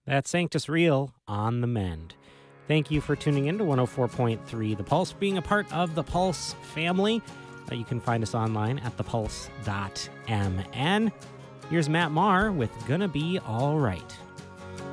That's Sanctus Real on the mend. Thank you for tuning in to 104.3 The Pulse, being a part of the Pulse family. You can find us online at thepulse.mn. Here's Matt Maher with Gonna Be All Right.